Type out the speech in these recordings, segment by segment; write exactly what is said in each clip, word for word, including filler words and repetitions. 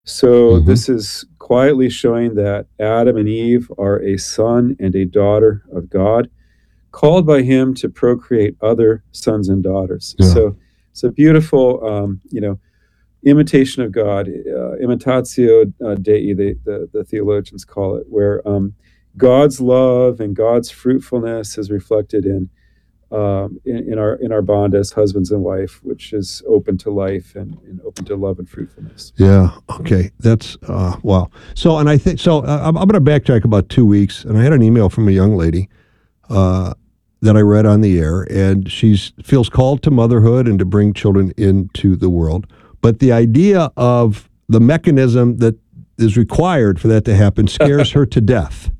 So Mm-hmm. this is quietly showing that Adam and Eve are a son and a daughter of God, called by him to procreate other sons and daughters. Yeah. So it's a beautiful, um, you know, imitation of God, uh, imitatio uh, Dei, the, the, the theologians call it, where um, God's love and God's fruitfulness is reflected in, um, in in our in our bond as husbands and wife, which is open to life and, and open to love and fruitfulness. Yeah. Okay. That's uh, wow. So, and I think so. Uh, I'm, I'm going to backtrack about two weeks, and I had an email from a young lady uh, that I read on the air, and she feels called to motherhood and to bring children into the world. But the idea of the mechanism that is required for that to happen scares her to death.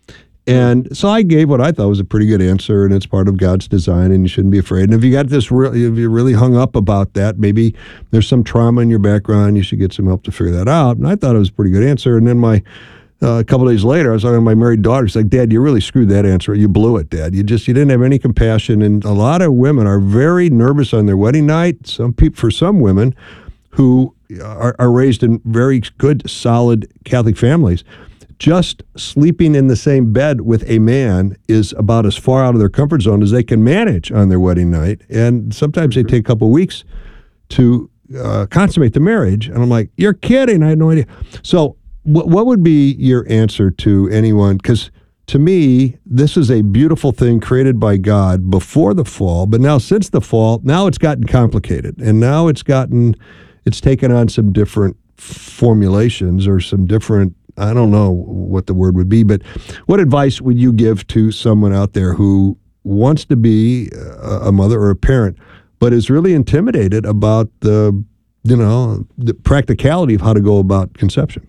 And so I gave what I thought was a pretty good answer, and it's part of God's design, and you shouldn't be afraid. And if you got this, really, if you're really hung up about that, maybe there's some trauma in your background, you should get some help to figure that out. And I thought it was a pretty good answer. And then my uh, a couple of days later, I was talking to my married daughter. She's like, "Dad, you really screwed that answer. You blew it, Dad. You just you didn't have any compassion." And a lot of women are very nervous on their wedding night. Some people, for some women, who are, are raised in very good, solid Catholic families, just sleeping in the same bed with a man is about as far out of their comfort zone as they can manage on their wedding night. And sometimes Mm-hmm. they take a couple of weeks to uh, consummate the marriage. And I'm like, you're kidding. I had no idea. So wh- what would be your answer to anyone? Because to me, this is a beautiful thing created by God before the fall. But now since the fall, now it's gotten complicated. And now it's gotten, it's taken on some different formulations or some different, I don't know what the word would be, but what advice would you give to someone out there who wants to be a mother or a parent, but is really intimidated about the, you know, the practicality of how to go about conception?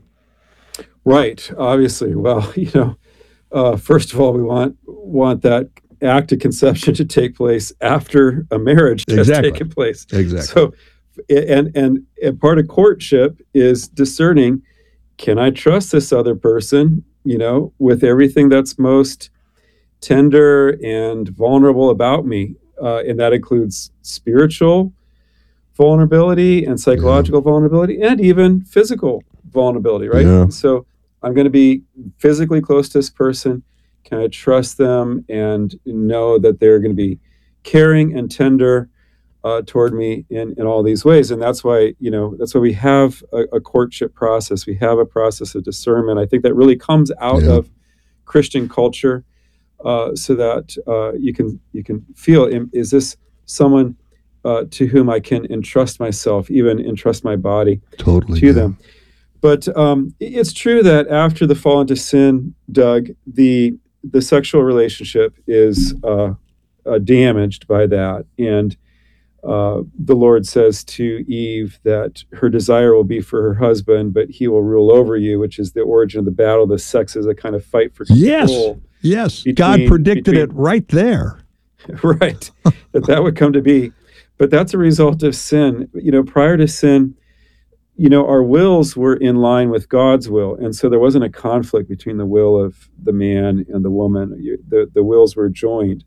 Right. Obviously. Well, you know, uh, first of all, we want want that act of conception to take place after a marriage has Exactly. taken place. Exactly. So, and and, and part of courtship is discerning, can I trust this other person, you know, with everything that's most tender and vulnerable about me? Uh, and that includes spiritual vulnerability and psychological yeah. vulnerability and even physical vulnerability, right? Yeah. So I'm going to be physically close to this person. Can I trust them and know that they're going to be caring and tender uh, toward me in, in all these ways? And that's why, you know, that's why we have a, a courtship process. We have a process of discernment. I think that really comes out Yeah. of Christian culture, uh, so that uh, you can you can feel, is this someone uh, to whom I can entrust myself, even entrust my body Totally, to yeah. them. But um, it's true that after the fall into sin, Doug, the the sexual relationship is uh, uh, damaged by that. And uh, the Lord says to Eve that her desire will be for her husband, but he will rule over you, which is the origin of the battle. The sex is a kind of fight for control. Yes, yes. between- God predicted between- it right there. right, that that would come to be. But that's a result of sin. You know, prior to sin, you know, our wills were in line with God's will. And so there wasn't a conflict between the will of the man and the woman. You, the, the wills were joined.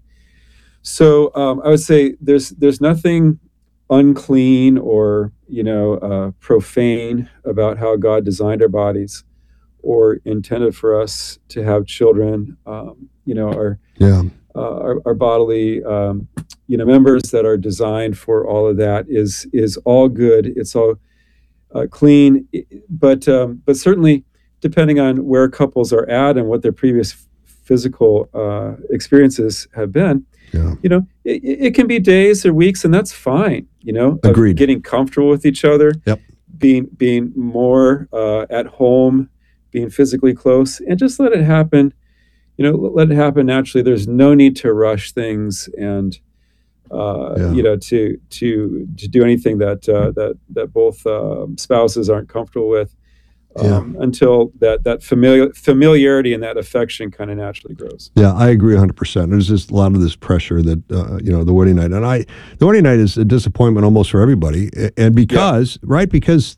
So um, I would say there's there's nothing unclean or, you know, uh, profane about how God designed our bodies or intended for us to have children. Um, you know, our, Yeah. uh, our, our bodily, um, you know, members that are designed for all of that is is all good. It's all Uh, clean, but um, but certainly depending on where couples are at and what their previous f- physical uh, experiences have been, Yeah. you know, it, it can be days or weeks, and that's fine. You know, of Agreed. getting comfortable with each other, Yep. being being more uh, at home, being physically close, and just let it happen. You know, let it happen naturally. There's no need to rush things and. Uh, Yeah. you know, to to to do anything that uh, that that both uh, spouses aren't comfortable with, um, Yeah. until that that familiar familiarity and that affection kind of naturally grows. Yeah, I agree one hundred percent. There's just a lot of this pressure that, uh, you know, the wedding night. And I, the wedding night is a disappointment almost for everybody. A- And because, right, because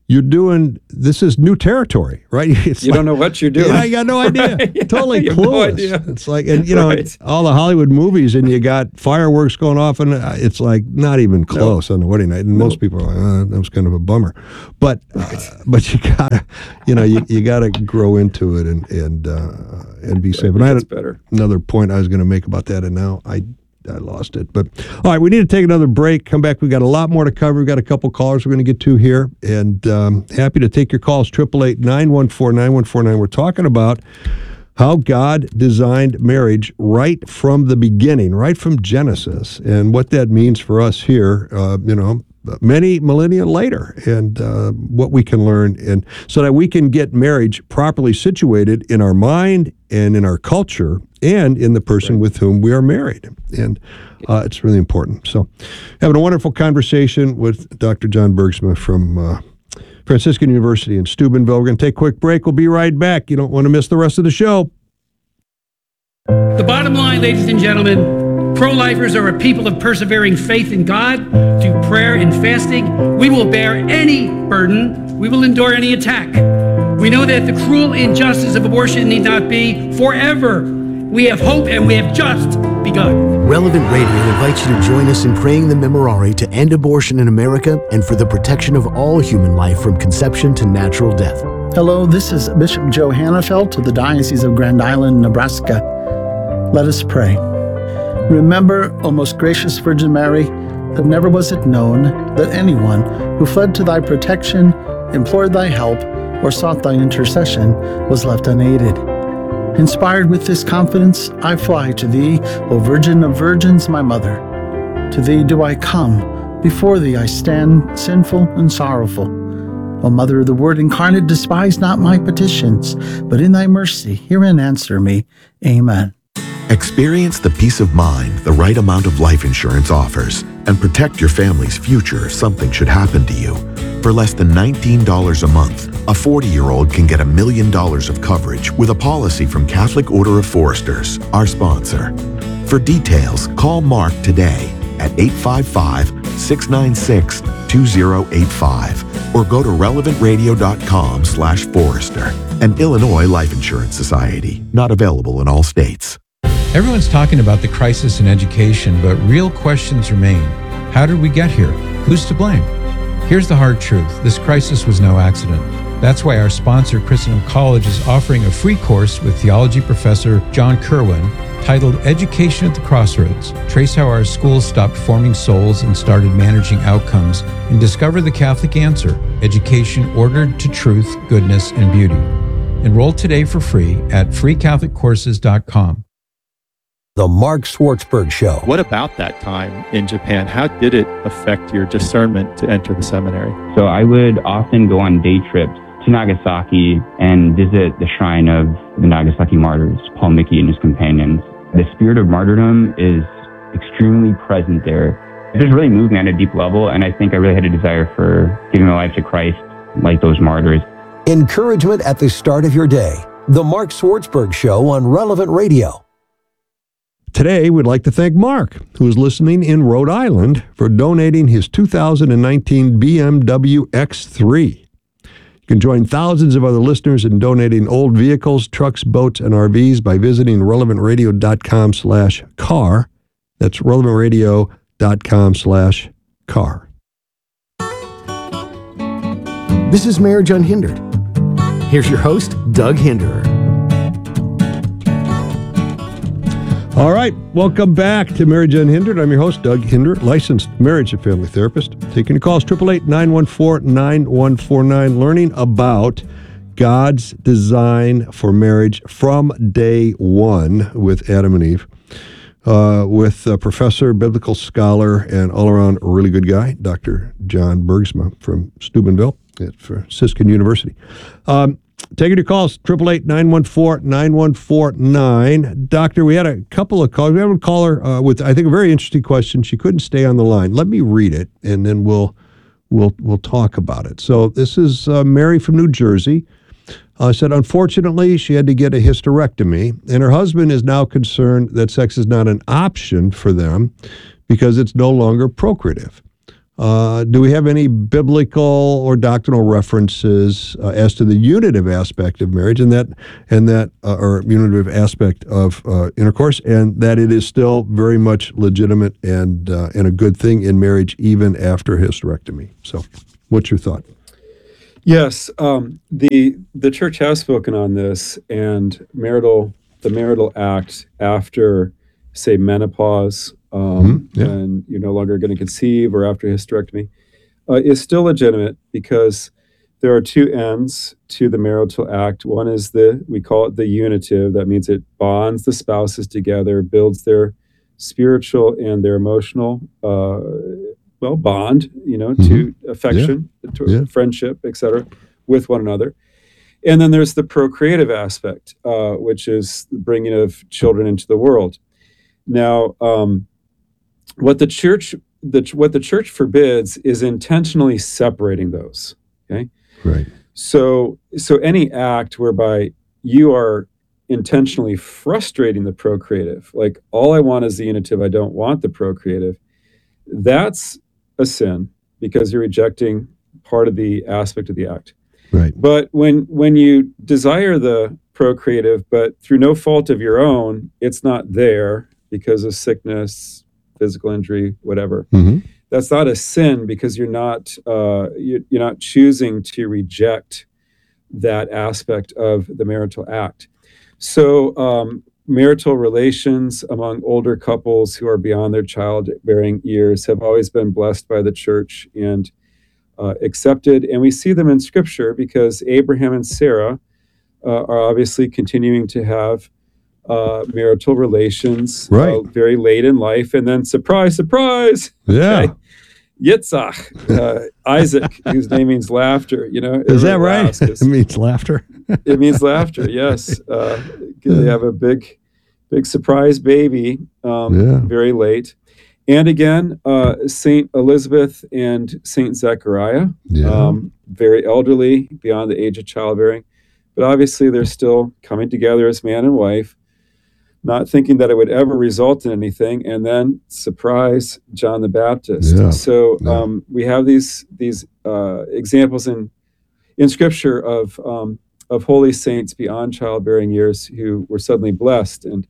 you're doing, this is new territory, right? It's you like, don't know what you're doing. Yeah, I got no idea. Right? Yeah, Totally you have no clueless. idea. It's like, and you know, Right. all the Hollywood movies, and you got fireworks going off, and uh, it's like not even close on the wedding night. And No. most people are like, oh, that was kind of a bummer. But, uh, but you gotta, you know, you, you gotta grow into it and and uh, and be safe. And I had It's a, better. another point I was going to make about that, and now I. I lost it. But all right, we need to take another break. Come back. We've got a lot more to cover. We've got a couple callers we're going to get to here. And um, happy to take your calls. eight eight eight, nine one four, nine one four nine. We're talking about how God designed marriage right from the beginning, right from Genesis, and what that means for us here, uh, you know, many millennia later, and uh, what we can learn, and so that we can get marriage properly situated in our mind and in our culture and in the person with whom we are married. And uh, it's really important. So having a wonderful conversation with Doctor John Bergsma from uh, Franciscan University in Steubenville. We're going to take a quick break. We'll be right back. You don't want to miss the rest of the show. The bottom line, ladies and gentlemen, pro-lifers are a people of persevering faith in God, through prayer and fasting. We will bear any burden. We will endure any attack. We know that the cruel injustice of abortion need not be forever. We have hope, and we have just begun. Relevant Radio invites you to join us in praying the Memorare to end abortion in America and for the protection of all human life from conception to natural death. Hello, this is Bishop Joe Hannafelt of the Diocese of Grand Island, Nebraska. Let us pray. Remember, O most gracious Virgin Mary, that never was it known that anyone who fled to thy protection, implored thy help, or sought thy intercession was left unaided. Inspired with this confidence, I fly to thee, O Virgin of Virgins, my mother. To thee do I come, before thee I stand, sinful and sorrowful. O Mother of the Word incarnate, despise not my petitions, but in thy mercy hear and answer me. Amen. Experience the peace of mind the right amount of life insurance offers and protect your family's future if something should happen to you. For less than nineteen dollars a month, a forty-year-old can get a million dollars of coverage with a policy from Catholic Order of Foresters, our sponsor. For details, call Mark today at eight five five, six nine six, two zero eight five or go to relevant radio dot com slash Forester, an Illinois Life Insurance Society, not available in all states. Everyone's talking about the crisis in education, but real questions remain. How did we get here? Who's to blame? Here's the hard truth. This crisis was no accident. That's why our sponsor, Christendom College, is offering a free course with theology professor John Kerwin titled Education at the Crossroads. Trace how our schools stopped forming souls and started managing outcomes, and discover the Catholic answer, education ordered to truth, goodness, and beauty. Enroll today for free at free catholic courses dot com. The Mark Schwartzberg Show. What about that time in Japan? How did it affect your discernment to enter the seminary? So I would often go on day trips to Nagasaki and visit the shrine of the Nagasaki martyrs, Paul Mickey and his companions. The spirit of martyrdom is extremely present there. It just really moved me on a deep level, and I think I really had a desire for giving my life to Christ like those martyrs. Encouragement at the start of your day. The Mark Schwartzberg Show on Relevant Radio. Today, we'd like to thank Mark, who is listening in Rhode Island, for donating his two thousand nineteen B M W X three. You can join thousands of other listeners in donating old vehicles, trucks, boats, and R Vs by visiting relevant radio dot com slash car. That's relevant radio dot com slash car. This is Marriage Unhindered. Here's your host, Doug Hinderer. All right, welcome back to Marriage Unhindered. I'm your host, Doug Hinder, licensed marriage and family therapist. Taking your calls, eight eight eight, nine one four, nine one four nine, learning about God's design for marriage from day one with Adam and Eve, uh, with uh, professor, biblical scholar, and all-around really good guy, Doctor John Bergsma from Steubenville at Franciscan University. Um, Taking your calls, eight eight eight, nine one four, nine one four nine. Doctor, we had a couple of calls. We had a caller uh, with, I think, a very interesting question. She couldn't stay on the line. Let me read it, and then we'll we'll we'll talk about it. So this is uh, Mary from New Jersey. Uh, said, unfortunately, she had to get a hysterectomy, and her husband is now concerned that sex is not an option for them because it's no longer procreative. Uh, do we have any biblical or doctrinal references uh, as to the unitive aspect of marriage and that and that uh, or unitive aspect of uh, intercourse, and that it is still very much legitimate and uh, and a good thing in marriage even after hysterectomy? So, what's your thought? Yes, um, the the church has spoken on this, and marital the marital act after, say, menopause, um, mm-hmm. yeah. when you're no longer going to conceive, or after hysterectomy, uh, is still legitimate because there are two ends to the marital act. One is the, we call it the unitive. That means it bonds the spouses together, builds their spiritual and their emotional, uh, well, bond, you know, mm-hmm. to affection, yeah. to yeah. friendship, et cetera, with one another. And then there's the procreative aspect, uh, which is the bringing of children into the world. Now, um, what the church, the, what the church forbids is intentionally separating those. Okay, right. So, so any act whereby you are intentionally frustrating the procreative, like all I want is the unitive, I don't want the procreative, that's a sin because you're rejecting part of the aspect of the act. Right. But when when you desire the procreative, but through no fault of your own, it's not there because of sickness, physical injury, whatever. Mm-hmm. That's not a sin because you're not uh, you, you're not choosing to reject that aspect of the marital act. So um, marital relations among older couples who are beyond their childbearing years have always been blessed by the church and uh, accepted. And we see them in Scripture because Abraham and Sarah uh, are obviously continuing to have uh, marital relations right. uh, very late in life. And then, surprise, surprise, yeah. okay, Yitzhak, uh, Isaac, whose name means laughter. You know, is that right? It means laughter. It means laughter. Yes, uh, they have a big, big surprise baby, um, yeah. very late. And again, uh, Saint Elizabeth and Saint Zechariah, yeah. um, very elderly, beyond the age of childbearing, but obviously they're still coming together as man and wife, not thinking that it would ever result in anything, and then surprise, John the Baptist. Yeah. So yeah. um, we have these these uh, examples in in Scripture of um, of holy saints beyond childbearing years who were suddenly blessed, and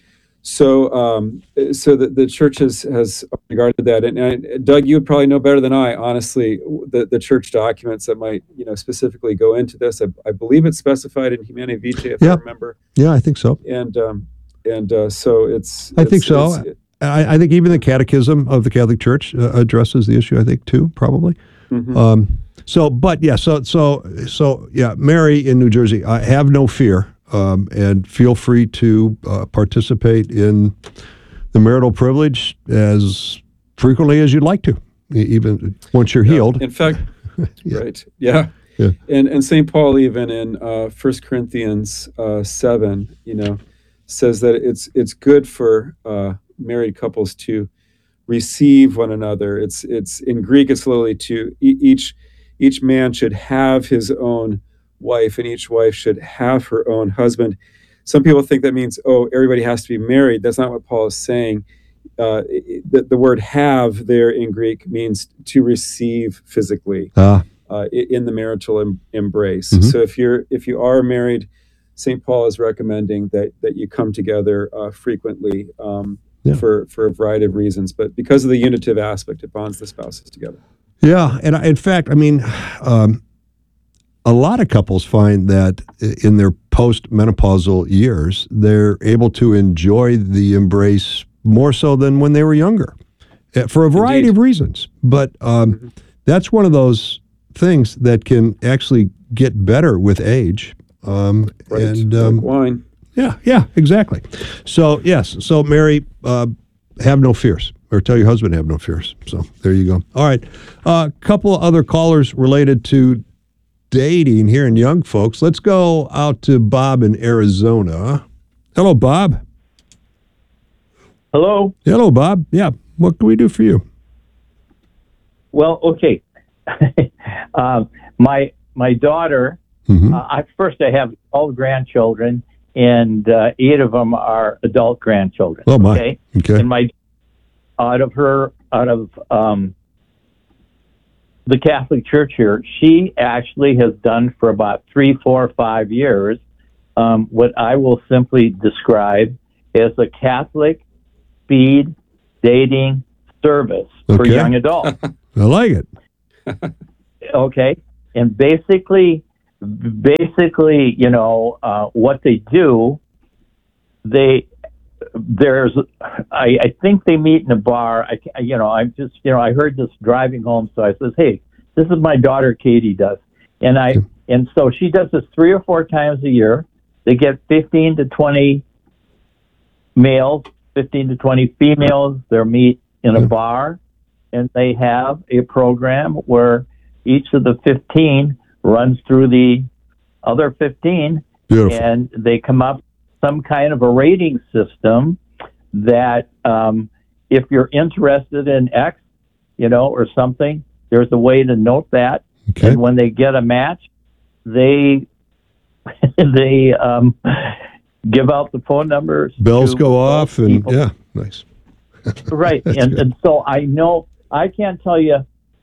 so um, so the, the church has, has regarded that. And, and Doug, you would probably know better than I, honestly, the, the church documents that might you know specifically go into this. I, I believe it's specified in Humanae Vitae, if yeah. I remember. Yeah, I think so. And um, And uh, so it's. I it's, think so. It's, I, I think even the Catechism of the Catholic Church uh, addresses the issue. I think too, probably. Mm-hmm. Um, so, but yeah, so so so yeah, Mary in New Jersey, uh, have no fear, um, and feel free to uh, participate in the marital privilege as frequently as you'd like to, even once you're yeah. healed. In fact, yeah. right? Yeah. Yeah. And and Saint Paul, even in uh, First Corinthians uh, seven, you know, says that it's it's good for uh, married couples to receive one another. It's it's in Greek. It's literally to e- each each man should have his own wife, and each wife should have her own husband. Some people think that means oh, everybody has to be married. That's not what Paul is saying. Uh, the, the word "have" there in Greek means to receive physically Ah. uh, in the marital em- embrace. Mm-hmm. So if you're if you are married, Saint Paul is recommending that that you come together uh, frequently um, yeah. for for a variety of reasons, but because of the unitive aspect, it bonds the spouses together. Yeah, and I, in fact, I mean, um, a lot of couples find that in their post-menopausal years, they're able to enjoy the embrace more so than when they were younger, for a variety Indeed. of reasons. But um, Mm-hmm. that's one of those things that can actually get better with age. Um, Right, and like um, wine. yeah, yeah, exactly. So yes, so Mary, uh, have no fears, or tell your husband have no fears. So there you go. All right, a uh, couple of other callers related to dating here in young folks. Let's go out to Bob in Arizona. Hello, Bob. Hello. Hello, Bob. Yeah, what can we do for you? Well, okay. uh, my my daughter. Mm-hmm. Uh, I, first, I have all grandchildren, and uh, eight of them are adult grandchildren. Oh my. Okay. Okay. And my out of her out of um, the Catholic Church here, she actually has done for about three, four, five years um, what I will simply describe as a Catholic speed dating service for Okay. young adults. I like it. Okay, and basically, basically, you know, uh, what they do, they there's, I, I think they meet in a bar. I, you know, I'm just, you know, I heard this driving home, so I says, hey, this is my daughter Katie does, and I, and so she does this three or four times a year. They get fifteen to twenty males, fifteen to twenty females. They'll meet in a bar, and they have a program where each of the fifteen runs through the other fifteen, Beautiful. and they come up with some kind of a rating system that um, if you're interested in X, you know, or something, there's a way to note that. Okay. And when they get a match, they they um, give out the phone numbers. Bells to go those off, and people. yeah, nice. Right. That's and, good. and so I know, I can't tell you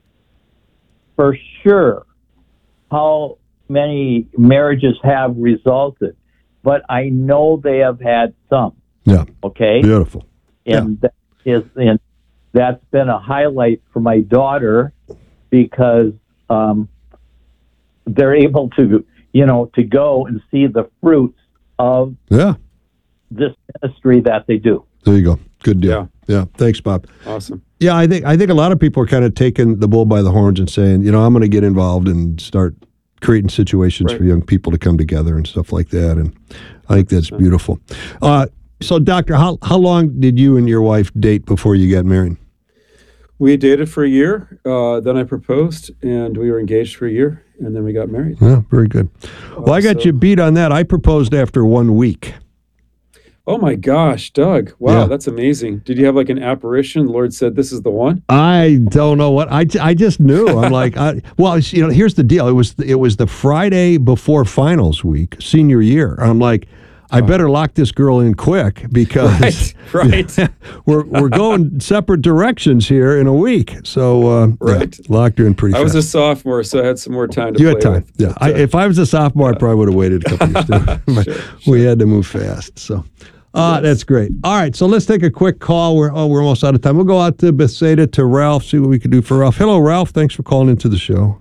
for sure how many marriages have resulted, but I know they have had some. Yeah. Okay. Beautiful. And that is, and that's been a highlight for my daughter because um, they're able to, you know, to go and see the fruits of Yeah. this ministry that they do. There you go. Good deal. Yeah. yeah. Thanks, Bob. Awesome. Yeah, I think I think a lot of people are kind of taking the bull by the horns and saying, you know, I'm going to get involved and start creating situations Right. for young people to come together and stuff like that. And I think that's beautiful. Uh, so, Doctor, how how long did you and your wife date before you got married? We dated for a year, uh, then I proposed, and we were engaged for a year, and then we got married. Yeah, very good. Well, I got so- you beat on that. I proposed after one week. Oh my gosh, Doug! Wow, Yeah. that's amazing. Did you have like an apparition? The Lord said, "This is the one." I don't know what I, I just knew. I'm like, I, well, it's- you know, here's the deal. It was it was the Friday before finals week, senior year. I'm like, I better lock this girl in quick because Right, right. we're we're going separate directions here in a week. So uh, Right. yeah, locked her in pretty I was fast. a sophomore, so I had some more time to You play had time, with. yeah. But, I, uh, if I was a sophomore, I probably would have waited a couple years too. But Sure, we had to move fast. So, uh, that's great. All right, so let's take a quick call. We're oh, we're almost out of time. We'll go out to Bethsaida to Ralph. See what we can do for Ralph. Hello, Ralph. Thanks for calling into the show.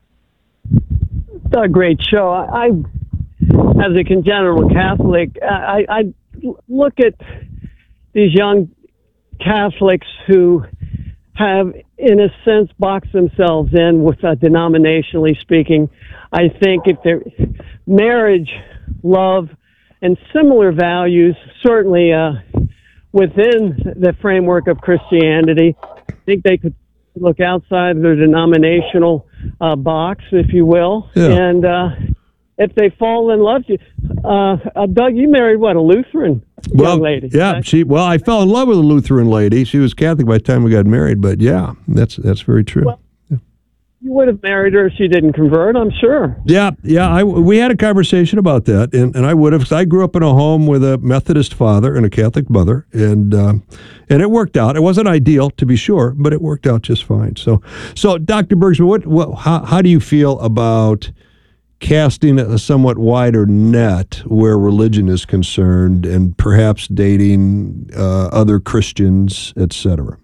It's a great show. I, I as a congenital Catholic, I, I look at these young Catholics who have, in a sense, boxed themselves in with uh, denominationally speaking. I think if they're marriage, love, and similar values, certainly uh, within the framework of Christianity, I think they could look outside their denominational uh, box, if you will, Yeah. and uh, if they fall in love, you, uh, uh, Doug, you married what, a Lutheran young lady? yeah, right? she. Well, I fell in love with a Lutheran lady. She was Catholic by the time we got married, but yeah, that's that's very true. Well, you would have married her if she didn't convert, I'm sure. Yeah, yeah. I, we had a conversation about that, and, and I would have, because I grew up in a home with a Methodist father and a Catholic mother, and um, and it worked out. It wasn't ideal, to be sure, but it worked out just fine. So, so Doctor Bergsman, what, what, how, how do you feel about casting a somewhat wider net where religion is concerned, and perhaps dating uh, other Christians, et cetera?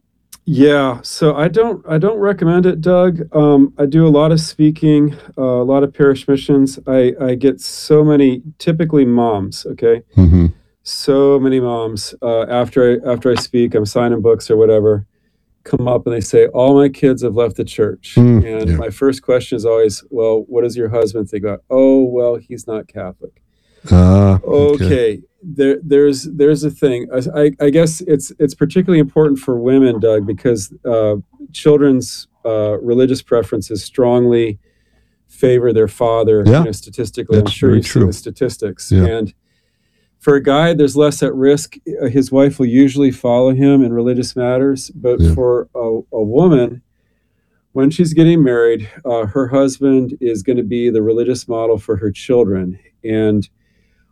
Yeah, so I don't I don't recommend it, Doug. Um, I do a lot of speaking, uh, a lot of parish missions. I, I get so many, typically moms, okay? Mm-hmm. So many moms, uh, after I, after I speak, I'm signing books or whatever, come up and they say, all my kids have left the church. Mm, and yeah. my first question is always, well, what does your husband think about? Oh, well, he's not Catholic. Uh, Okay, there, there's there's a thing. I, I, I guess it's it's particularly important for women, Doug, because uh, children's uh, religious preferences strongly favor their father. Yeah, you know, statistically, I'm that's sure very you've seen true. the statistics. Yeah. And for a guy, there's less at risk. Uh, His wife will usually follow him in religious matters, but Yeah. for a, a woman, when she's getting married, uh, her husband is going to be the religious model for her children. And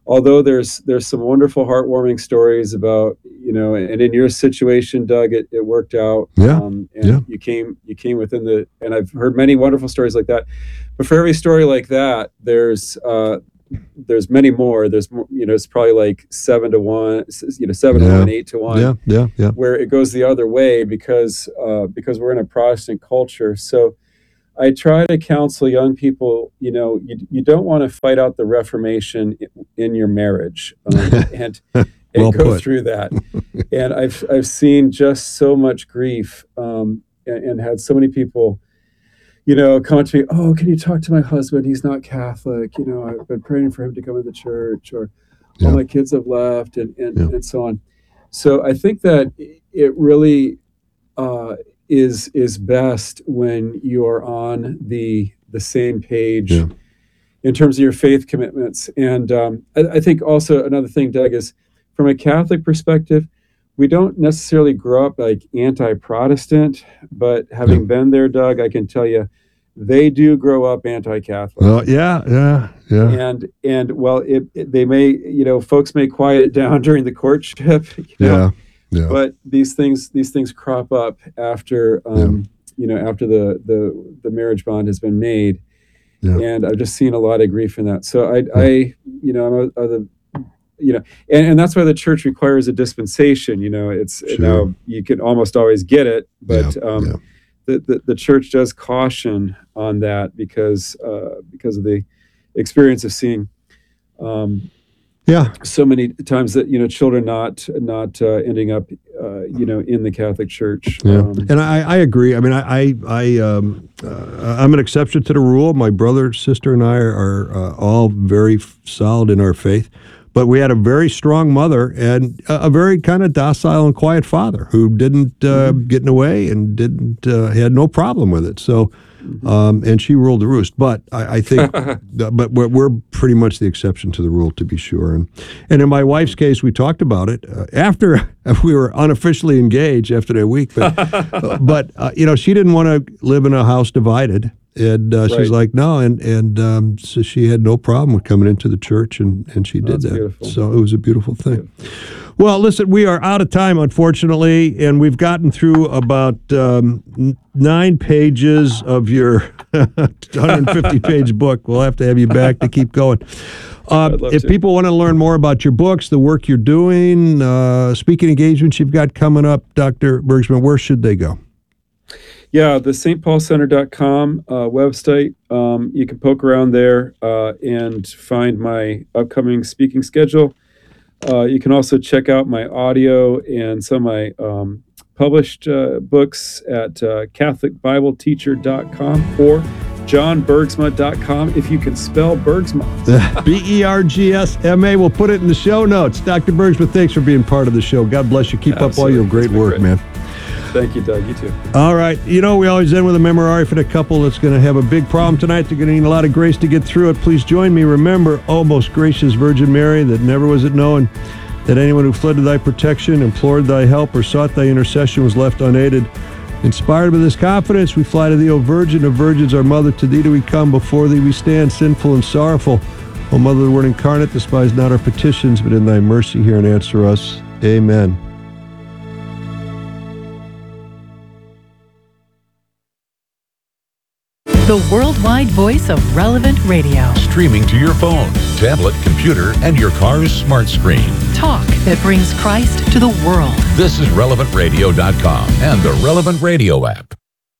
although there's there's some wonderful, heartwarming stories about, you know, and in your situation, Doug, it, it worked out. Yeah. Um, and Yeah. you came you came within the, and I've heard many wonderful stories like that. But for every story like that, there's uh, there's many more. There's more, you know, it's probably like seven to one, you know, seven Yeah. to one, eight to one. Yeah, yeah, yeah. Where it goes the other way because uh, because we're in a Protestant culture. So I try to counsel young people, you know, you, you don't want to fight out the Reformation in, in your marriage um, and, and Well go put. through that. And I've I've seen just so much grief um, and, and had so many people, you know, come to me, oh, can you talk to my husband? He's not Catholic. You know, I've been praying for him to come to the church, or Yeah. all my kids have left, and, and, Yeah. and so on. So I think that it really uh, is is best when you're on the the same page Yeah. in terms of your faith commitments. And um, I, I think also another thing, Doug, is from a Catholic perspective, we don't necessarily grow up like anti-Protestant, but having Yeah. been there, Doug, I can tell you, they do grow up anti-Catholic. Well, yeah, yeah, yeah. And and well, it, it, they may, you know, folks may quiet it down during the courtship, you know, Yeah. Yeah. but these things these things crop up after um, you know, after the the the marriage bond has been made. Yeah. And I've just seen a lot of grief in that. So I I you know, I'm a, a the you know, and, and that's why the church requires a dispensation. You know, it's Sure. now you can almost always get it, but Yeah, um, yeah. The, the the church does caution on that because uh, because of the experience of seeing um, Yeah. so many times that, you know, children not not uh, ending up uh, you know, in the Catholic Church. Yeah, Um, and I, I agree. I mean, I, I, I um, uh, I'm an exception to the rule. My brother, sister, and I are, are uh, all very f- solid in our faith, but we had a very strong mother and a, a very kind of docile and quiet father who didn't uh, Mm-hmm. get in the way and didn't uh, had no problem with it. So, um, and she ruled the roost. But I, I think, but we're, we're pretty much the exception to the rule, to be sure. And and in my wife's case, we talked about it uh, after we were unofficially engaged after that week. But but uh, you know, she didn't want to live in a house divided. And uh, she's Right. like, no, and and um, so she had no problem with coming into the church, and, and she did That's that. beautiful. So it was a beautiful thing. Well, listen, we are out of time, unfortunately, and we've gotten through about um, n- nine pages of your one hundred fifty page book. We'll have to have you back to keep going. Uh, I'd love if to. people want to learn more about your books, the work you're doing, uh, speaking engagements you've got coming up, Doctor Bergsman, where should they go? Yeah, the S T Paul Center dot com uh, website. Um, you can poke around there uh, and find my upcoming speaking schedule. Uh, you can also check out my audio and some of my um, published uh, books at uh, Catholic Bible Teacher dot com or John Bergsma dot com if you can spell Bergsma. B E R G S M A. We'll put it in the show notes. Doctor Bergsman, thanks for being part of the show. God bless you. Keep up all Absolutely. your great It's been work, great. man. Thank you, Doug. You too. All right. You know, we always end with a memorare for the couple that's going to have a big problem tonight. They're going to need a lot of grace to get through it. Please join me. Remember, oh, most gracious Virgin Mary, that never was it known that anyone who fled to thy protection, implored thy help, or sought thy intercession was left unaided. Inspired by this confidence, we fly to thee, O Virgin of Virgins, our Mother. To thee do we come. Before thee we stand, sinful and sorrowful. O Mother of the Word incarnate, despise not our petitions, but in thy mercy hear and answer us. Amen. The worldwide voice of Relevant Radio. Streaming to your phone, tablet, computer, and your car's smart screen. Talk that brings Christ to the world. This is relevant radio dot com and the Relevant Radio app.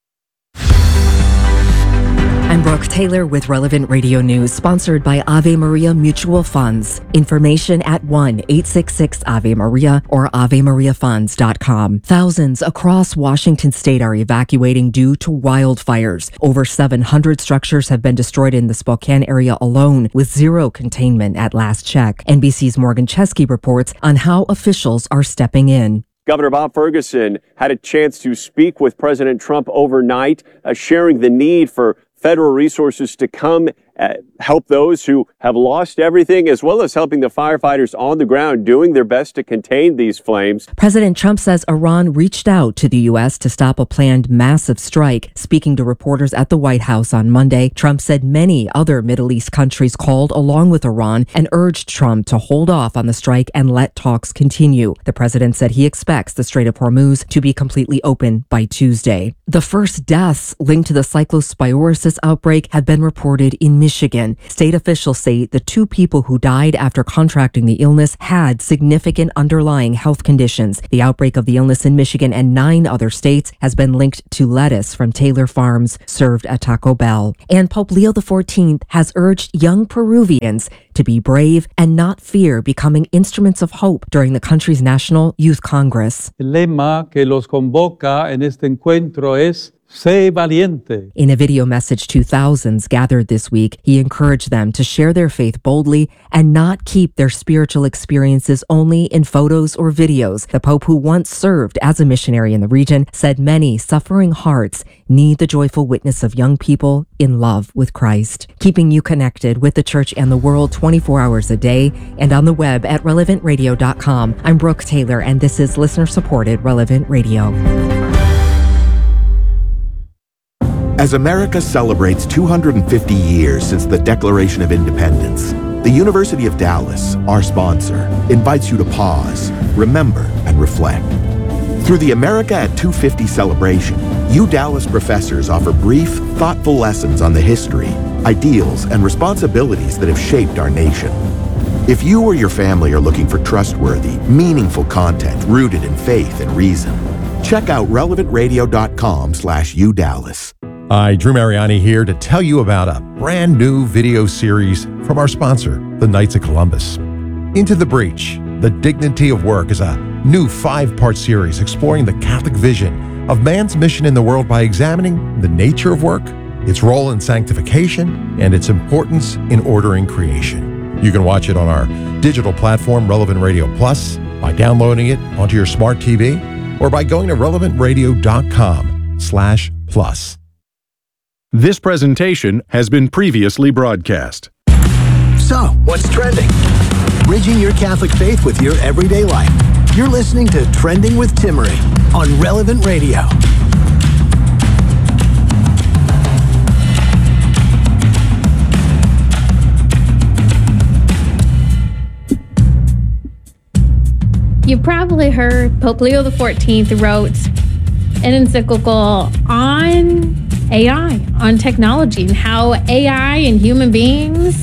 I'm Brooke Taylor with Relevant Radio News, sponsored by Ave Maria Mutual Funds. Information at one eight six six Ave Maria or ave maria funds dot com. Thousands across Washington state are evacuating due to wildfires. Over seven hundred structures have been destroyed in the Spokane area alone, with zero containment at last check. N B C's Morgan Chesky reports on how officials are stepping in. Governor Bob Ferguson had a chance to speak with President Trump overnight, uh, sharing the need for federal resources to come uh, help those who have lost everything, as well as helping the firefighters on the ground doing their best to contain these flames. President Trump says Iran reached out to the U S to stop a planned massive strike. Speaking to reporters at the White House on Monday, Trump said many other Middle East countries called along with Iran and urged Trump to hold off on the strike and let talks continue. The president said he expects the Strait of Hormuz to be completely open by Tuesday. The first deaths linked to the cyclosporisis outbreak have been reported in Michigan. State officials say the two people who died after contracting the illness had significant underlying health conditions. The outbreak of the illness in Michigan and nine other states has been linked to lettuce from Taylor Farms served at Taco Bell. And Pope Leo the fourteenth has urged young Peruvians to be brave and not fear becoming instruments of hope during the country's National Youth Congress. El lema que los convoca en este encuentro es Sé valiente. In a video message to thousands gathered this week, he encouraged them to share their faith boldly and not keep their spiritual experiences only in photos or videos. The Pope, who once served as a missionary in the region, said many suffering hearts need the joyful witness of young people in love with Christ. Keeping you connected with the church and the world twenty-four hours a day and on the web at relevant radio dot com. I'm Brooke Taylor, and this is listener-supported Relevant Radio. As America celebrates two hundred fifty years since the Declaration of Independence, the University of Dallas, our sponsor, invites you to pause, remember, and reflect. Through the America at two fifty celebration, U Dallas professors offer brief, thoughtful lessons on the history, ideals, and responsibilities that have shaped our nation. If you or your family are looking for trustworthy, meaningful content rooted in faith and reason, check out relevant radio dot com slash U Dallas. Hi, Drew Mariani here to tell you about a brand new video series from our sponsor, the Knights of Columbus. Into the Breach, The Dignity of Work is a new five-part series exploring the Catholic vision of man's mission in the world by examining the nature of work, its role in sanctification, and its importance in ordering creation. You can watch it on our digital platform, Relevant Radio Plus, by downloading it onto your smart T V, or by going to relevant radio dot com slash plus. This presentation has been previously broadcast. So, what's trending? Bridging your Catholic faith with your everyday life. You're listening to Trending with Timmerie on Relevant Radio. You've probably heard Pope Leo the fourteenth wrote an encyclical on A I, on technology, and how A I and human beings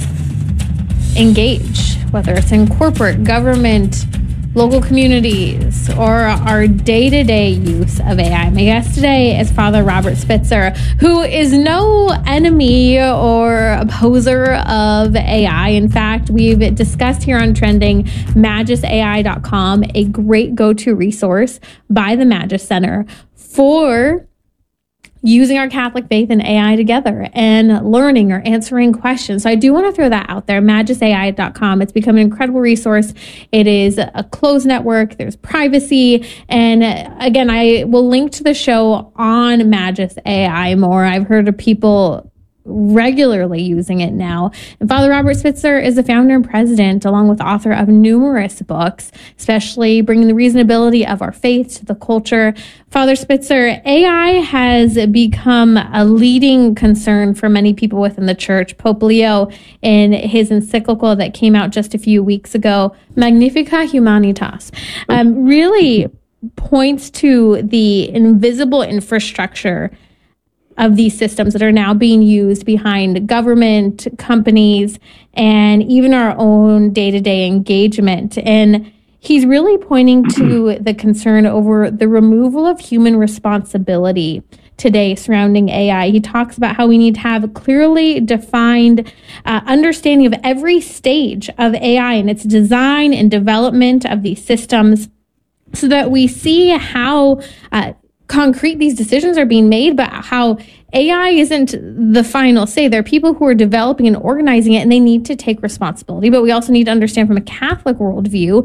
engage, whether it's in corporate, government, local communities, or our day-to-day use of A I. My guest today is Father Robert Spitzer, who is no enemy or opposer of A I. In fact, we've discussed here on Trending Magis A I dot com, a great go-to resource by the Magis Center for using our Catholic faith and A I together and learning or answering questions. So I do want to throw that out there, Magis A I dot com. It's become an incredible resource. It is a closed network. There's privacy. And again, I will link to the show on Magis A I more. I've heard of people regularly using it now. And Father Robert Spitzer is the founder and president, along with author of numerous books, especially bringing the reasonability of our faith to the culture. Father Spitzer, A I has become a leading concern for many people within the church. Pope Leo, in his encyclical that came out just a few weeks ago, Magnificat Humanitas, um, really points to the invisible infrastructure of these systems that are now being used behind government, companies, and even our own day-to-day engagement. And he's really pointing to the concern over the removal of human responsibility today surrounding A I. He talks about how we need to have a clearly defined uh, understanding of every stage of A I and its design and development of these systems, so that we see how uh, concrete these decisions are being made, but how A I isn't the final say. There are people who are developing and organizing it, and they need to take responsibility. But we also need to understand from a Catholic worldview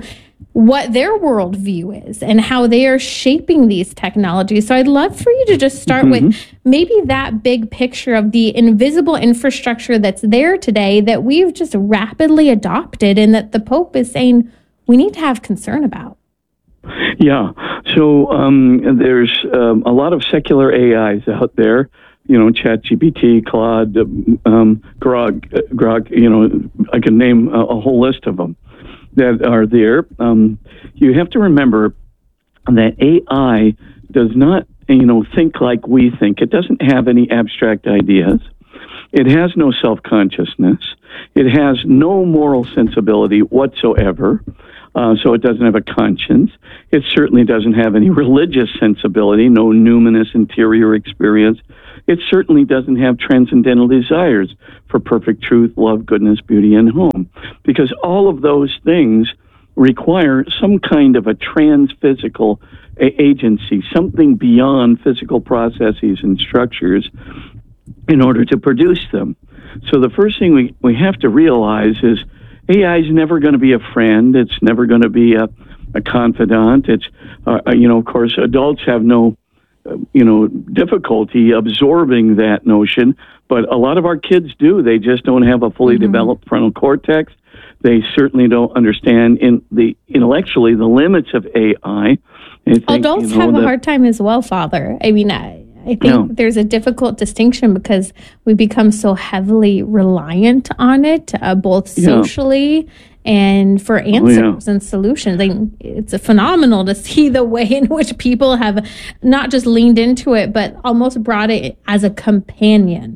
what their worldview is and how they are shaping these technologies. So I'd love for you to just start Mm-hmm. with maybe that big picture of the invisible infrastructure that's there today that we've just rapidly adopted and that the Pope is saying we need to have concern about. Yeah. So um, there's um, a lot of secular A Is out there. You know, ChatGPT, Claude, um, Grok, Grok. You know, I can name a, a whole list of them that are there. Um, you have to remember that A I does not, you know, think like we think. It doesn't have any abstract ideas. It has no self-consciousness. It has no moral sensibility whatsoever. Uh, so it doesn't have a conscience. It certainly doesn't have any religious sensibility, no numinous interior experience. It certainly doesn't have transcendental desires for perfect truth, love, goodness, beauty, and home. Because all of those things require some kind of a transphysical a- agency, something beyond physical processes and structures in order to produce them. So the first thing we, we have to realize is A I is never going to be a friend. It's never going to be a, a confidant. It's, uh, you know, of course, adults have no, uh, you know, difficulty absorbing that notion, but a lot of our kids do. They just don't have a fully mm-hmm. developed frontal cortex. They certainly don't understand in the intellectually the limits of A I. Think, Adults you know, have a that, hard time as well, Father. I mean, I, I think Yeah. there's a difficult distinction because we become so heavily reliant on it, uh, both Yeah. socially and for answers and solutions. I, it's phenomenal to see the way in which people have not just leaned into it, but almost brought it as a companion.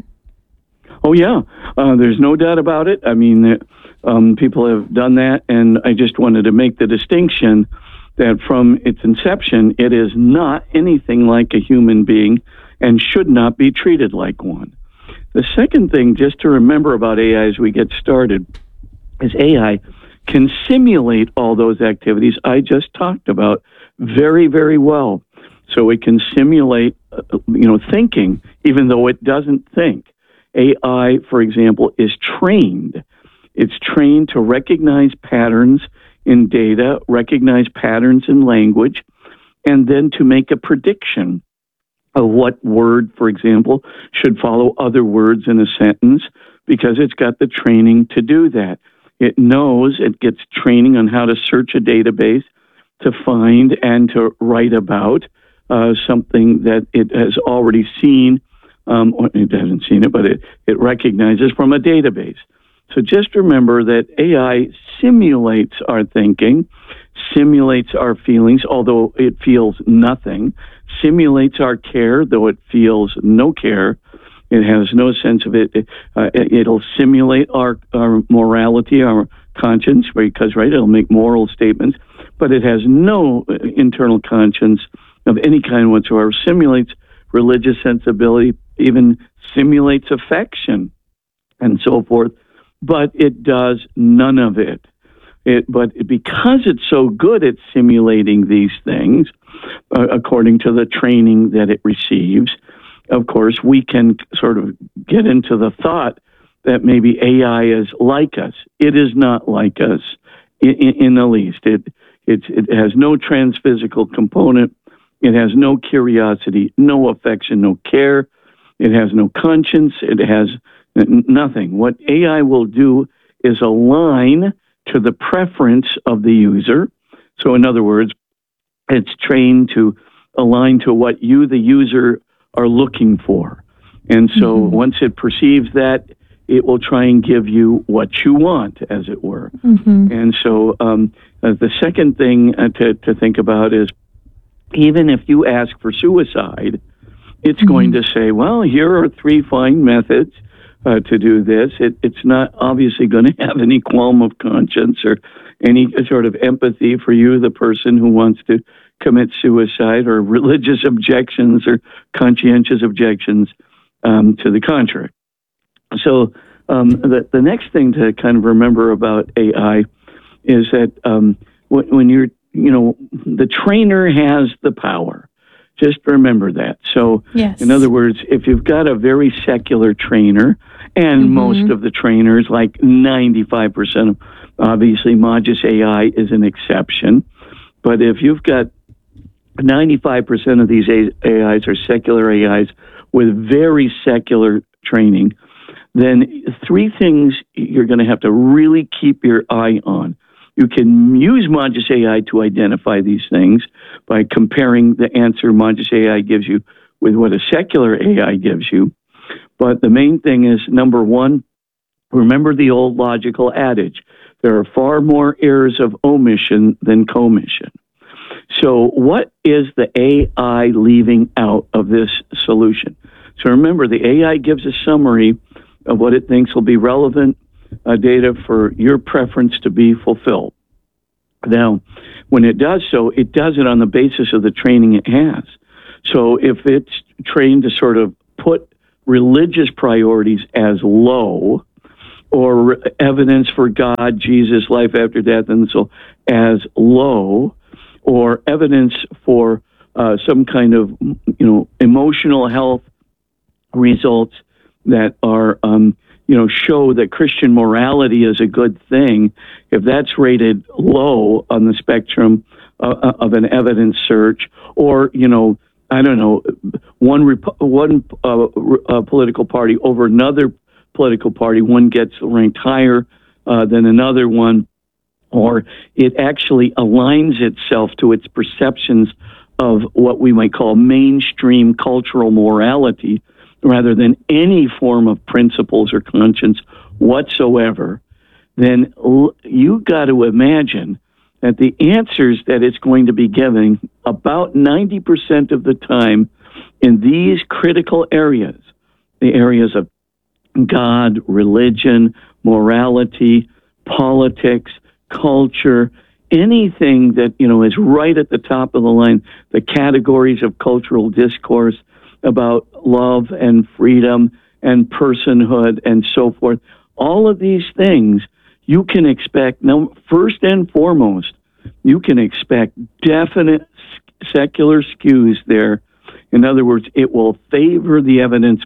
Oh, yeah. Uh, there's no doubt about it. I mean, um, people have done that, and I just wanted to make the distinction that from its inception, it is not anything like a human being and should not be treated like one. The second thing just to remember about A I as we get started is A I can simulate all those activities I just talked about very, very well. So it can simulate, uh, you know, thinking, even though it doesn't think. A I, for example, is trained. It's trained to recognize patterns in data, recognize patterns in language, and then to make a prediction of what word, for example, should follow other words in a sentence, because it's got the training to do that. It knows, it gets training on how to search a database to find and to write about uh, something that it has already seen. Um, or it hasn't seen it, but it, it recognizes from a database. So just remember that A I simulates our thinking, simulates our feelings, although it feels nothing, simulates our care, though it feels no care. It has no sense of it. it uh, it'll simulate our, our morality, our conscience, because, right, it'll make moral statements, but it has no internal conscience of any kind whatsoever. Simulates religious sensibility, even simulates affection, and so forth. But it does none of it. It, but because it's so good at simulating these things, uh, according to the training that it receives, of course, we can sort of get into the thought that maybe A I is like us. It is not like us in, in, in the least. It, it, it has no transphysical component. It has no curiosity, no affection, no care. It has no conscience. It has nothing. What A I will do is align to the preference of the user. So in other words, it's trained to align to what you, the user, are looking for. And so mm-hmm. once it perceives that, it will try and give you what you want, as it were. Mm-hmm. And so um, uh, the second thing uh, to, to think about is, even if you ask for suicide, it's mm-hmm. going to say, well, here are three fine methods uh, to do this. It, it's not obviously going to have any qualm of conscience or any sort of empathy for you, the person who wants to commit suicide, or religious objections or conscientious objections um, to the contrary. So um, the, the next thing to kind of remember about A I is that um, when, when you're, you know, the trainer has the power. Just remember that. So, yes. in other words, if you've got a very secular trainer, and mm-hmm. most of the trainers, like ninety-five percent of Obviously, Magis A I is an exception. But if you've got ninety-five percent of these A Is are secular A Is with very secular training, then three things you're going to have to really keep your eye on. You can use Magis A I to identify these things by comparing the answer Magis A I gives you with what a secular A I gives you. But the main thing is, number one, remember the old logical adage, there are far more errors of omission than commission. So what is the A I leaving out of this solution? So remember, the A I gives a summary of what it thinks will be relevant uh, data for your preference to be fulfilled. Now, when it does so, it does it on the basis of the training it has. So if it's trained to sort of put religious priorities as low, or evidence for God, Jesus, life after death, and so as low, or evidence for uh, some kind of, you know, emotional health results that are, um, you know, show that Christian morality is a good thing, if that's rated low on the spectrum uh, of an evidence search, or, you know, I don't know, one rep- one uh, uh, political party over another political party, one gets ranked higher uh, than another one, or it actually aligns itself to its perceptions of what we might call mainstream cultural morality, rather than any form of principles or conscience whatsoever, then you got to imagine that the answers that it's going to be giving about ninety percent of the time in these critical areas, the areas of God, religion, morality, politics, culture, anything that, you know, is right at the top of the line, the categories of cultural discourse about love and freedom and personhood and so forth, all of these things you can expect, now, first and foremost, you can expect definite secular skews there. In other words, it will favor the evidence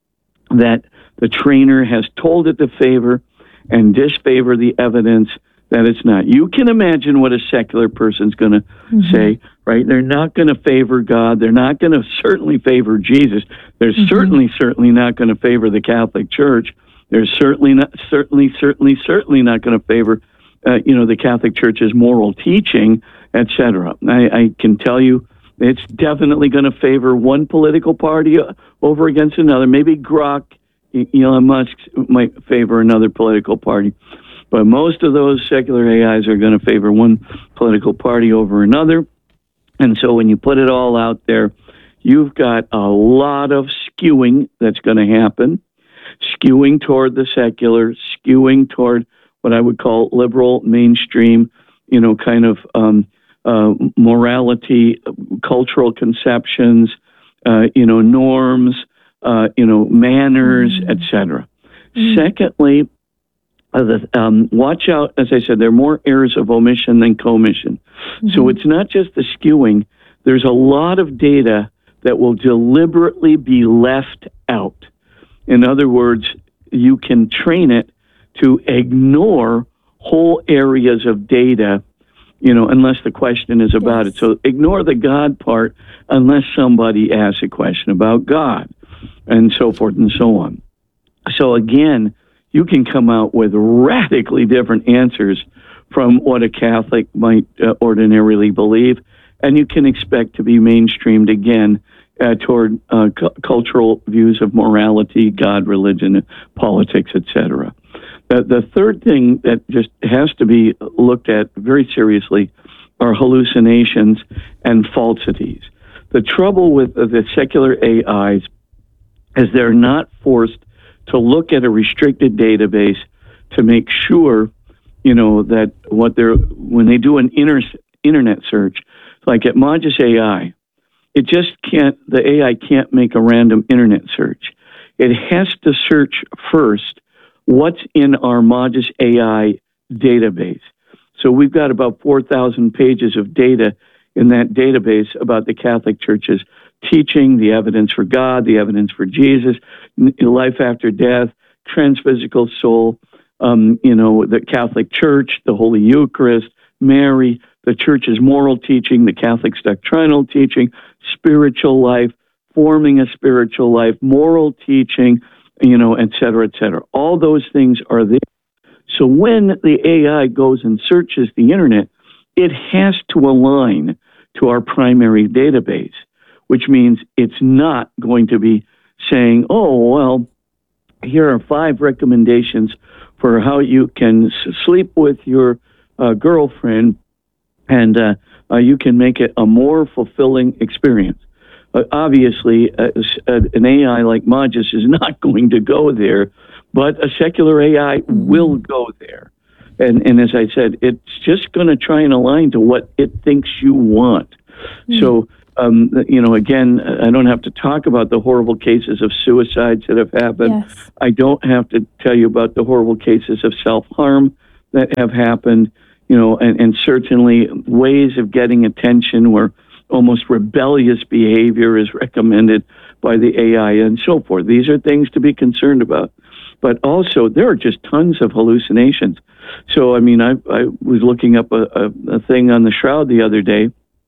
that the trainer has told it to favor and disfavor the evidence that it's not. You can imagine what a secular person's going to mm-hmm. say, right? They're not going to favor God. They're not going to certainly favor Jesus. They're mm-hmm. certainly, certainly not going to favor the Catholic Church. They're certainly not, certainly, certainly, certainly not going to favor, uh, you know, the Catholic Church's moral teaching, et cetera. I, I can tell you, it's definitely going to favor one political party over against another. Maybe Grok, Elon Musk might favor another political party. But most of those secular A Is are going to favor one political party over another. And so when you put it all out there, you've got a lot of skewing that's going to happen, skewing toward the secular, skewing toward what I would call liberal, mainstream, you know, kind of um, uh, morality, cultural conceptions, uh, you know, norms, uh, you know, manners, mm-hmm. et cetera. Mm-hmm. Secondly, Uh, the, um, watch out, as I said, there are more errors of omission than commission. Mm-hmm. So it's not just the skewing. There's a lot of data that will deliberately be left out. In other words, you can train it to ignore whole areas of data, you know, unless the question is about yes. it. So ignore the God part unless somebody asks a question about God, and so forth and so on. So again, you can come out with radically different answers from what a Catholic might uh, ordinarily believe, and you can expect to be mainstreamed again uh, toward uh, cu- cultural views of morality, God, religion, politics, et cetera. The, the third thing that just has to be looked at very seriously are hallucinations and falsities. The trouble with uh, the secular A Is is they're not forced to look at a restricted database to make sure, you know, that what they're, when they do an inter, internet search, like at Magis A I, it just can't, the A I can't make a random internet search. It has to search first what's in our Magis A I database. So we've got about four thousand pages of data in that database about the Catholic Church's teaching, the evidence for God, the evidence for Jesus, life after death, transphysical soul, um, you know, the Catholic Church, the Holy Eucharist, Mary, the Church's moral teaching, the Catholic's doctrinal teaching, spiritual life, forming a spiritual life, moral teaching, you know, et cetera, et cetera. All those things are there. So when the A I goes and searches the internet, it has to align to our primary database, which means it's not going to be saying, oh, well, here are five recommendations for how you can s- sleep with your uh, girlfriend and uh, uh, you can make it a more fulfilling experience. Uh, obviously, uh, uh, an A I like Magis is not going to go there, but a secular A I will go there. And, and as I said, it's just going to try and align to what it thinks you want. Mm. So, um, you know, again, I don't have to talk about the horrible cases of suicides that have happened. Yes. I don't have to tell you about the horrible cases of self-harm that have happened, you know, and, and certainly ways of getting attention where almost rebellious behavior is recommended by the A I and so forth. These are things to be concerned about. But also, there are just tons of hallucinations. So, I mean, I, I was looking up a, a, a thing on the Shroud the other day,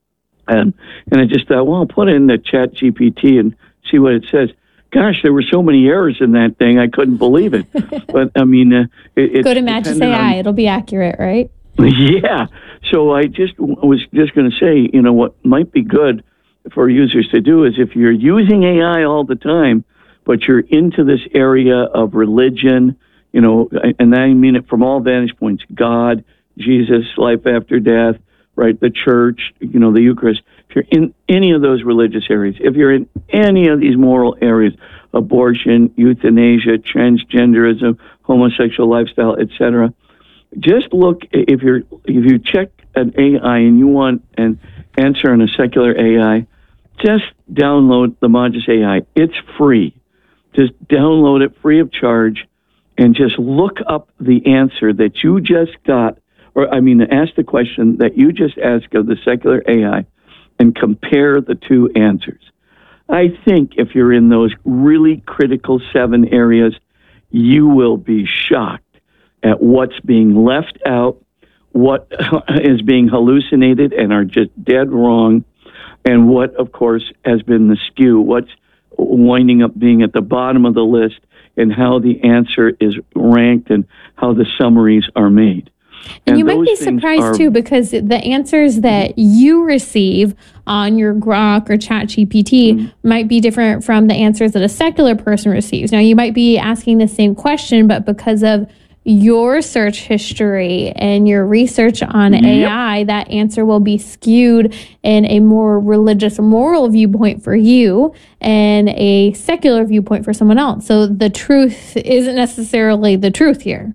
and and I just thought, well, I'll put it in the Chat G P T and see what it says. Gosh, there were so many errors in that thing, I couldn't believe it. But, I mean, uh, it, go to Magis A I. On, it'll be accurate, right? Yeah. So I just was just going to say, you know, what might be good for users to do is if you're using A I all the time, but you're into this area of religion, you know, and I mean it from all vantage points, God, Jesus, life after death, right, the church, you know, the Eucharist. If you're in any of those religious areas, if you're in any of these moral areas, abortion, euthanasia, transgenderism, homosexual lifestyle, et cetera, just look, if you're if you check an A I and you want an answer on a secular A I, just download the Magis A I. It's free. Just download it free of charge and just look up the answer that you just got, or I mean, ask the question that you just asked of the secular A I and compare the two answers. I think if you're in those really critical seven areas, you will be shocked at what's being left out, what is being hallucinated and are just dead wrong, and what, of course, has been the skew, what's winding up being at the bottom of the list, and how the answer is ranked and how the summaries are made. And, and you might be things surprised, are, too, because the answers that you receive on your Grok or Chat G P T mm-hmm. might be different from the answers that a secular person receives. Now, you might be asking the same question, but because of your search history and your research on yep. A I, that answer will be skewed in a more religious, moral viewpoint for you and a secular viewpoint for someone else. So the truth isn't necessarily the truth here.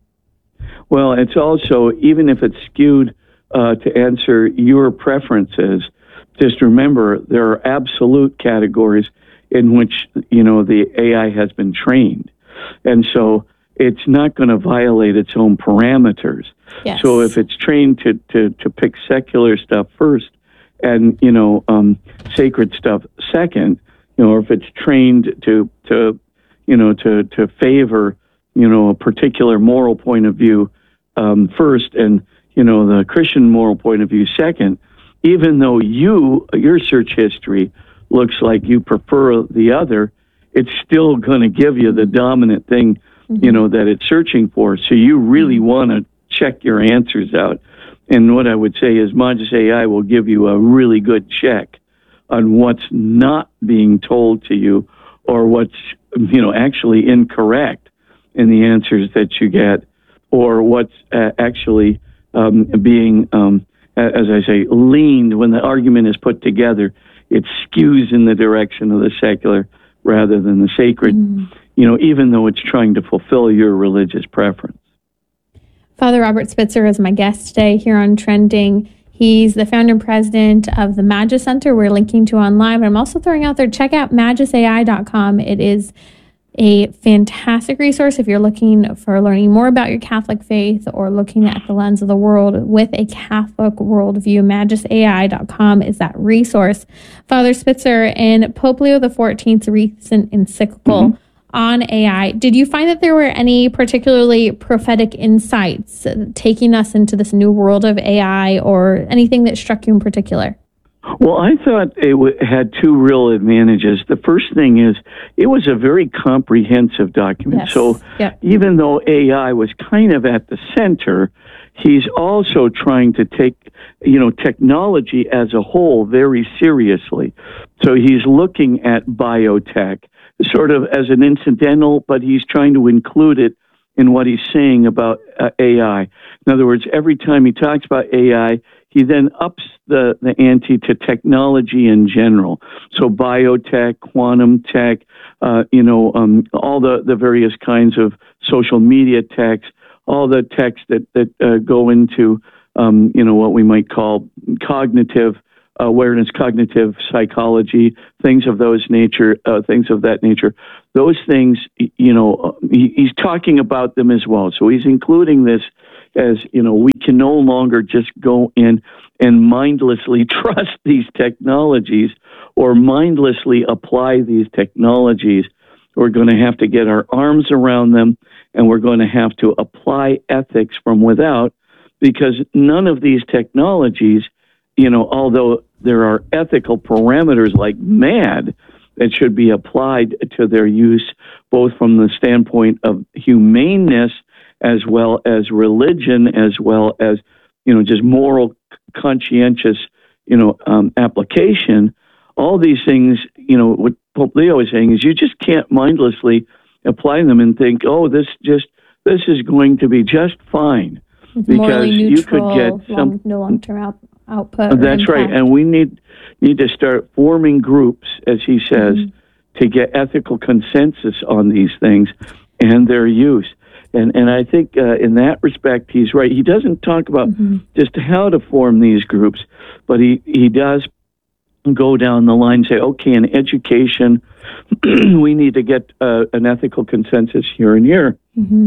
Well, it's also, even if it's skewed uh, to answer your preferences, just remember there are absolute categories in which, you know, the A I has been trained. And so it's not going to violate its own parameters. Yes. So if it's trained to, to, to pick secular stuff first and, you know, um, sacred stuff second, you know, or if it's trained to, to you know, to, to favor, you know, a particular moral point of view um, first and, you know, the Christian moral point of view second, even though you, your search history looks like you prefer the other, it's still going to give you the dominant thing, you know, that it's searching for. So you really want to check your answers out. And what I would say is Magis A I will give you a really good check on what's not being told to you or what's, you know, actually incorrect in the answers that you get, or what's uh, actually um, being, um, as I say, leaned when the argument is put together. It skews in the direction of the secular rather than the sacred. Mm. You know, even though it's trying to fulfill your religious preference. Father Robert Spitzer is my guest today here on Trending. He's the founder and president of the Magis Center. We're linking to online, but I'm also throwing out there, check out magis A I dot com. It is a fantastic resource if you're looking for learning more about your Catholic faith or looking at the lens of the world with a Catholic worldview. magis A I dot com is that resource. Father Spitzer, in Pope Leo the fourteenth's recent encyclical, mm-hmm. on A I. Did you find that there were any particularly prophetic insights taking us into this new world of A I, or anything that struck you in particular? Well, I thought it w- had two real advantages. The first thing is it was a very comprehensive document. Yes. So Yep. even though A I was kind of at the center, he's also trying to take, you know, technology as a whole very seriously. So he's looking at biotech sort of as an incidental, but he's trying to include it in what he's saying about uh, A I. In other words, every time he talks about A I, he then ups the, the ante to technology in general. So biotech, quantum tech, uh, you know, um, all the, the various kinds of social media techs, all the techs that, that uh, go into, um, you know, what we might call cognitive awareness, cognitive psychology, things of those nature, uh, things of that nature. Those things, you know, he, he's talking about them as well. So he's including this as, you know, we can no longer just go in and mindlessly trust these technologies or mindlessly apply these technologies. We're going to have to get our arms around them, and we're going to have to apply ethics from without, because none of these technologies, you know, although there are ethical parameters like mad that should be applied to their use, both from the standpoint of humaneness as well as religion, as well as, you know, just moral, conscientious, you know, um, application. All these things, you know, what Pope Leo is saying is you just can't mindlessly apply them and think, oh, this just this is going to be just fine, because Morally you neutral, could get some. long, no long-term out, output. or That's right, impact. and we need need to start forming groups, as he says, mm-hmm. to get ethical consensus on these things and their use. And and I think uh, in that respect, he's right. He doesn't talk about mm-hmm. just how to form these groups, but he, he does go down the line and say, okay, in education, we need to get uh, an ethical consensus here and here. Mm-hmm.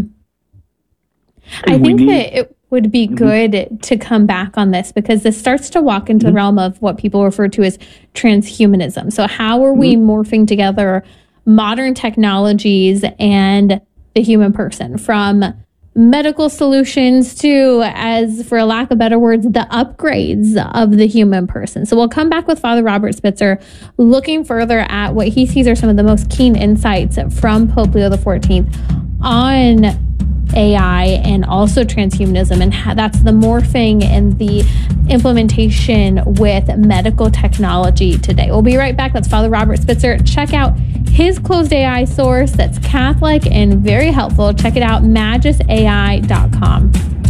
I think need, that it would be mm-hmm. good to come back on this, because this starts to walk into mm-hmm. the realm of what people refer to as transhumanism. So how are mm-hmm. we morphing together modern technologies and the human person, from medical solutions to, as for a lack of better words, the upgrades of the human person. So we'll come back with Father Robert Spitzer, looking further at what he sees are some of the most keen insights from Pope Leo the fourteenth on A I and also transhumanism, and how that's the morphing and the implementation with medical technology today. We'll be right back. That's Father Robert Spitzer. Check out his closed A I source that's Catholic and very helpful. Check it out, magis A I dot com.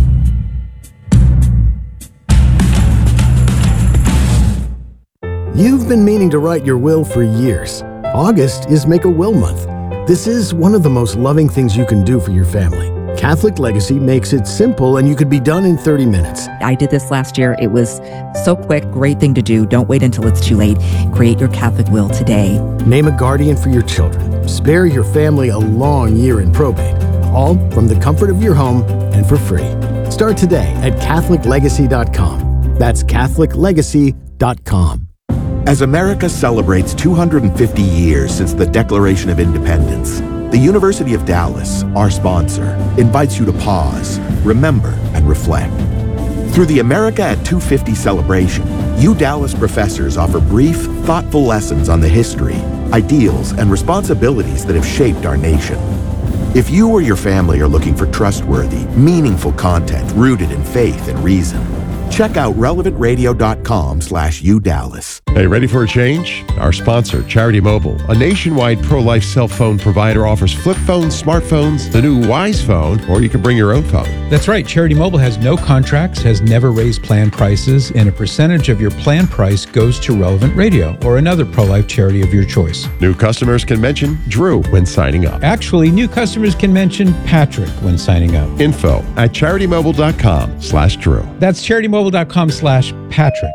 You've been meaning to write your will for years. August is Make a Will Month. This is one of the most loving things you can do for your family. Catholic Legacy makes it simple, and you could be done in thirty minutes. I did this last year. It was so quick, great thing to do. Don't wait until it's too late. Create your Catholic will today. Name a guardian for your children. Spare your family a long year in probate. All from the comfort of your home and for free. Start today at Catholic Legacy dot com. That's Catholic Legacy dot com. As America celebrates two hundred fifty years since the Declaration of Independence, the University of Dallas, our sponsor, invites you to pause, remember, and reflect. Through the America at two fifty celebration, U Dallas professors offer brief, thoughtful lessons on the history, ideals, and responsibilities that have shaped our nation. If you or your family are looking for trustworthy, meaningful content rooted in faith and reason, check out relevant radio dot com slash U Dallas. Hey, ready for a change? Our sponsor, Charity Mobile, a nationwide pro-life cell phone provider, offers flip phones, smartphones, the new Wise Phone, or you can bring your own phone. That's right. Charity Mobile has no contracts, has never raised plan prices, and a percentage of your plan price goes to Relevant Radio or another pro-life charity of your choice. New customers can mention Drew when signing up. Actually, new customers can mention Patrick when signing up. Info at charity mobile dot com slash Drew. That's charity mobile dot com slash Patrick.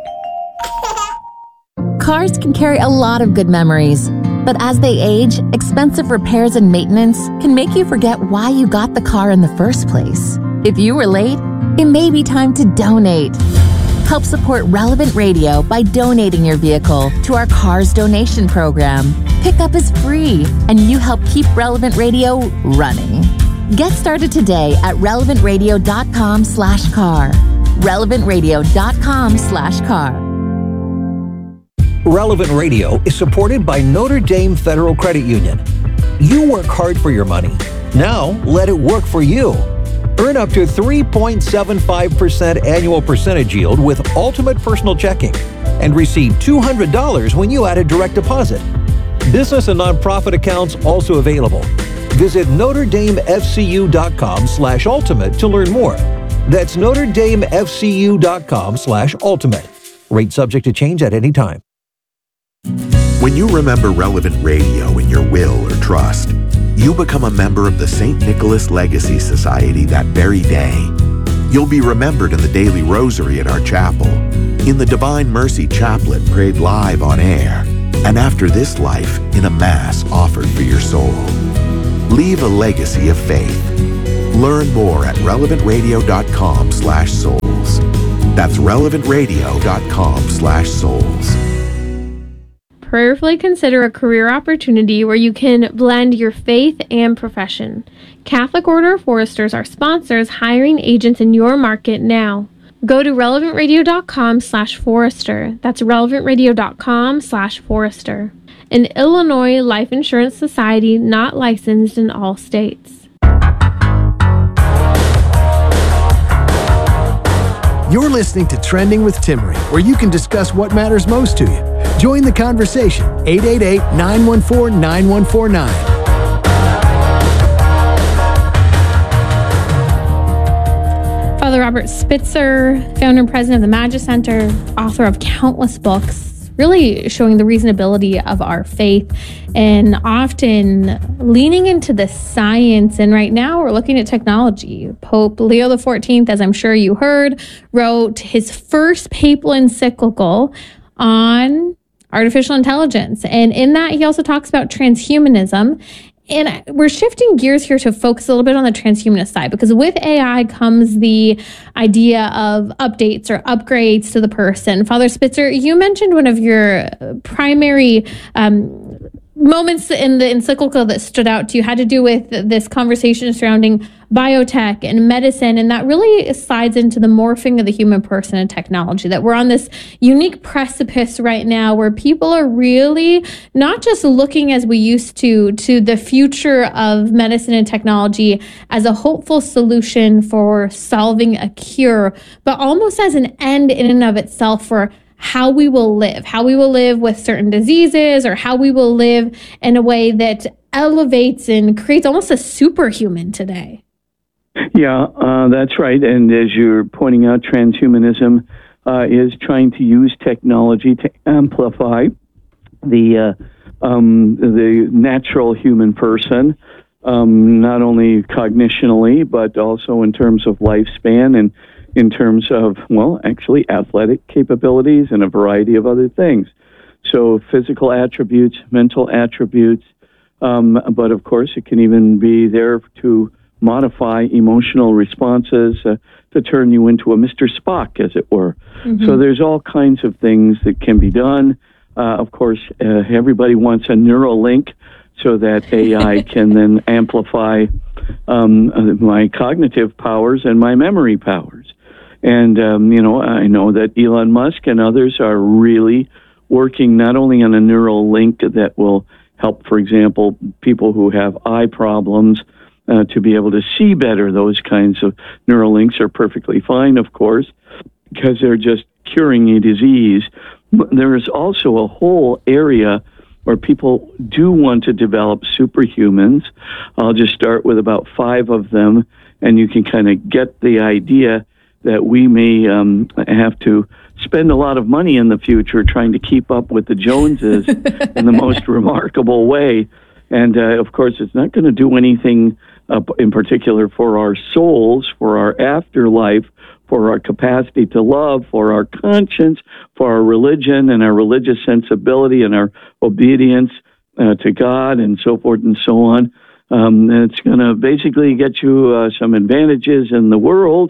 Cars can carry a lot of good memories, but as they age, expensive repairs and maintenance can make you forget why you got the car in the first place. If you were late, it may be time to donate. Help support Relevant Radio by donating your vehicle to our Cars donation program. Pickup is free, and you help keep Relevant Radio running. Get started today at relevant radio dot com slash car. relevant radio dot com slash car. Relevant Radio is supported by Notre Dame Federal Credit Union. You work hard for your money. Now let it work for you. Earn up to three point seven five percent annual percentage yield with Ultimate Personal Checking and receive two hundred dollars when you add a direct deposit. Business and nonprofit accounts also available. Visit notre dame f c u dot com slash ultimate to learn more. That's notre dame f c u dot com slash ultimate. Rate subject to change at any time. When you remember Relevant Radio in your will or trust, you become a member of the Saint Nicholas Legacy Society that very day. You'll be remembered in the daily rosary at our chapel, in the Divine Mercy Chaplet prayed live on air, and after this life in a Mass offered for your soul. Leave a legacy of faith. Learn more at relevant radio dot com slash souls. That's relevant radio dot com slash souls. Prayerfully consider a career opportunity where you can blend your faith and profession. Catholic Order of Foresters are sponsors hiring agents in your market now. Go to relevant radio dot com slash forester. That's relevant radio dot com slash forester. An Illinois Life Insurance Society not licensed in all states. You're listening to Trending with Timmery, where you can discuss what matters most to you. Join the conversation. eight eight eight, nine one four, nine one four nine. Father Robert Spitzer, founder and president of the Magis Center, author of countless books, really showing the reasonability of our faith and often leaning into the science. And right now we're looking at technology. Pope Leo the fourteenth, as I'm sure you heard, wrote his first papal encyclical on artificial intelligence. And in that, he also talks about transhumanism. And we're shifting gears here to focus a little bit on the transhumanist side, because with A I comes the idea of updates or upgrades to the person. Father Spitzer, you mentioned one of your primary um, moments in the encyclical that stood out to you had to do with this conversation surrounding biotech and medicine, and that really slides into the morphing of the human person and technology, that we're on this unique precipice right now where people are really not just looking as we used to to the future of medicine and technology as a hopeful solution for solving a cure, but almost as an end in and of itself for how we will live, how we will live with certain diseases, or how we will live in a way that elevates and creates almost a superhuman today. Yeah, uh, that's right. And as you're pointing out, transhumanism uh, is trying to use technology to amplify the uh, um, the natural human person, um, not only cognitionally, but also in terms of lifespan and in terms of, well, actually athletic capabilities and a variety of other things. So physical attributes, mental attributes, um, but of course it can even be there to modify emotional responses, uh, to turn you into a Mister Spock, as it were. Mm-hmm. So there's all kinds of things that can be done. Uh, of course, uh, everybody wants a neural link so that A I can then amplify um, my cognitive powers and my memory powers. And, um, you know, I know that Elon Musk and others are really working not only on a neural link that will help, for example, people who have eye problems uh, to be able to see better. Those kinds of neural links are perfectly fine, of course, because they're just curing a disease. But there is also a whole area where people do want to develop superhumans. I'll just start with about five of them, and you can kind of get the idea that we may um, have to spend a lot of money in the future trying to keep up with the Joneses in the most remarkable way. And, uh, of course, it's not going to do anything uh, in particular for our souls, for our afterlife, for our capacity to love, for our conscience, for our religion and our religious sensibility and our obedience uh, to God and so forth and so on. Um, and it's going to basically get you uh, some advantages in the world,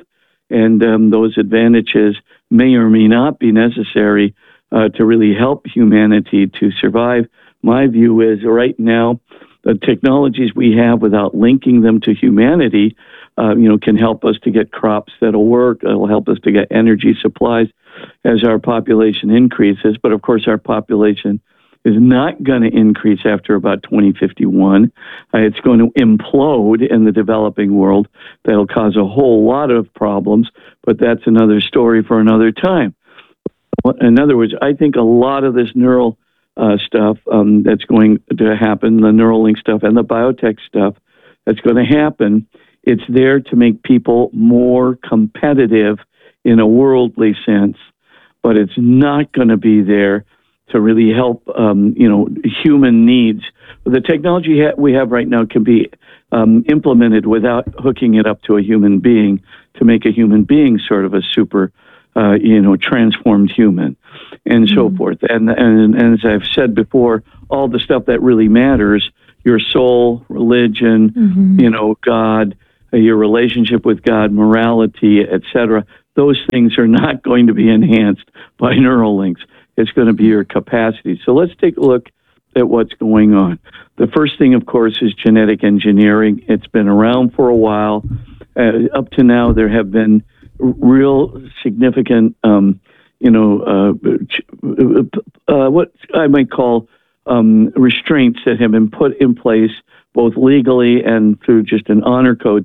and um, those advantages may or may not be necessary uh, to really help humanity to survive. My view is right now, the technologies we have without linking them to humanity, uh, you know, can help us to get crops that'll work. It'll help us to get energy supplies as our population increases. But of course, our population is not going to increase after about twenty fifty-one. Uh, it's going to implode in the developing world. That'll cause a whole lot of problems, but that's another story for another time. In other words, I think a lot of this neural uh, stuff um, that's going to happen, the Neuralink stuff and the biotech stuff that's going to happen, it's there to make people more competitive in a worldly sense, but it's not going to be there to really help, um, you know, human needs. The technology ha- we have right now can be um, implemented without hooking it up to a human being to make a human being sort of a super, uh, you know, transformed human, and mm-hmm. so forth. And, and and as I've said before, all the stuff that really matters, your soul, religion, mm-hmm. you know, God, uh, your relationship with God, morality, et cetera, those things are not going to be enhanced by Neuralinks. It's going to be your capacity. So let's take a look at what's going on. The first thing, of course, is genetic engineering. It's been around for a while. Uh, up to now, there have been real significant, um, you know, uh, uh, what I might call um, restraints that have been put in place, both legally and through just an honor code